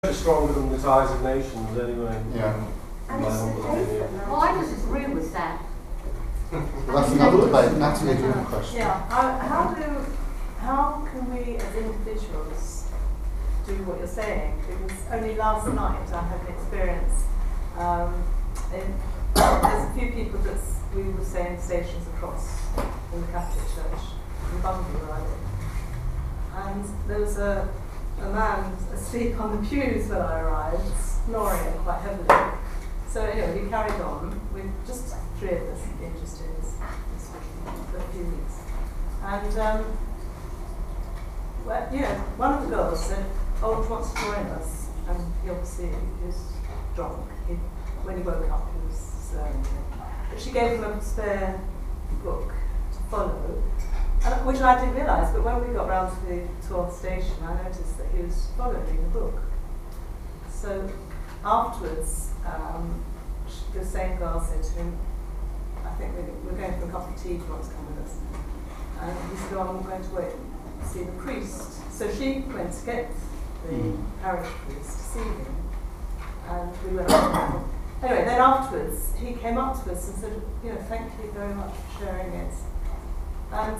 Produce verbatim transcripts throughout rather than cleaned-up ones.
Stronger than the ties of nations anyway. Yeah. And it's the paper. Well, I disagree with that. Well, that's another debate. Natalie, do you have a question? Yeah. How, how do how can we as individuals do what you're saying? Because only last night I had an experience. Um, in, there's a few people that we were saying stations across in the Catholic Church in Bungay where I live, and there was a a man asleep on the pews when I arrived, snoring quite heavily. So anyway, we carried on with just three of us interested in this for a few weeks. And um, well, yeah, one of the girls said, "Oh, he wants to join us." And he obviously he was drunk. He, when he woke up, he was slurring. But she gave him a spare book to follow. And, which I didn't realise, but when we got round to the twelfth station, I noticed that he was following the book. So afterwards, um, the same girl said to him, "I think we're, we're going for a cup of tea, do you want to come with us?" And he said, "Oh, I'm going to wait and see the priest." So she went to get the mm. parish priest to see him, and we went on. Anyway, then afterwards, he came up to us and said, "You know, thank you very much for sharing it." And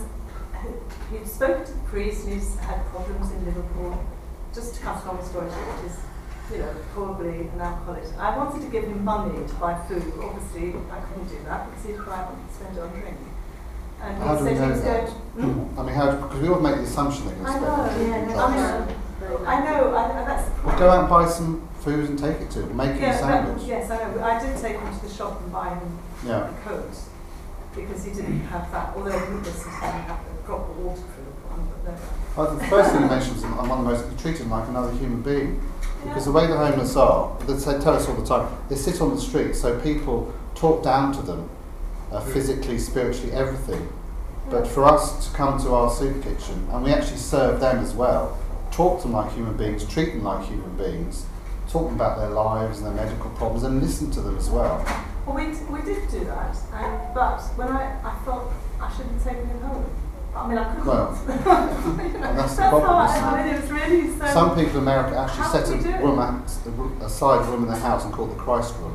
he'd spoken to the priest and he's had problems in Liverpool. Just to cut a long story short, he's, you know, probably an alcoholic. I wanted to give him money to buy food. Obviously, I couldn't do that because he'd quite want to spend it on drink. And how he do said we know he was that? going to, hmm? I mean, how? Because we all make the assumption they're going to I spend know, it. yeah, I know. I know, I, I, that's the Well, point. go out and buy some food and take it to him. Make him Yeah, a sandwich. but, yes, I know. I did take him to the shop and buy him Yeah. a coat because he didn't have that, although he wouldn't listen to him have the proper waterproof one, but no. Well, the first thing you mentioned was I'm one of the most, you treat him like another human being. Because the way the homeless are, they say, tell us all the time, they sit on the street, so people talk down to them, uh, physically, spiritually, everything. But for us to come to our soup kitchen, and we actually serve them as well, talk to them like human beings, treat them like human beings, talk them about their lives and their medical problems, and listen to them as well. Well, we, we did do that, and, but when I, I thought I should have taken him home. I mean, I couldn't. Well, you know, and that's the that's problem, how isn't I, it? I mean, it was really so. Some people in America actually How set do we do a it? room, at, a side room in their house and call it the Christ room.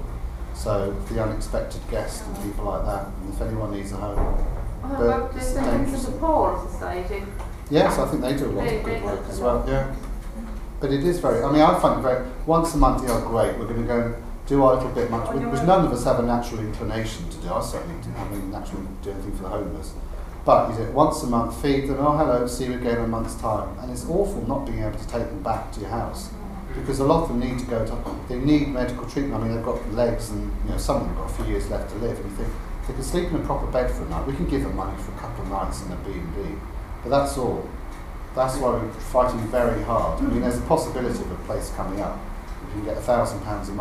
So for the unexpected guest and people like that, and if anyone needs a home. Well, But about the it's Saints dangerous. of the Poor Society. Yes, I think they do a lot They- of they good work do as a well. lot. Yeah, but it is very. I mean, I find it very. Once a month, yeah, great. We're going to go and do our little bit much, which none of us have a natural inclination to do. I certainly didn't have any natural do anything for the homeless. But you do it once a month, feed them. Oh, hello, see you again in a month's time. And it's awful not being able to take them back to your house because a lot of them need to go to. They need medical treatment. I mean, they've got legs, and you know, some of them have got a few years left to live. And you think they can sleep in a proper bed for a night. We can give them money for a couple of nights in a B and B, but that's all. That's why we're fighting very hard. I mean, there's a possibility of a place coming up. We can get a thousand pounds a month.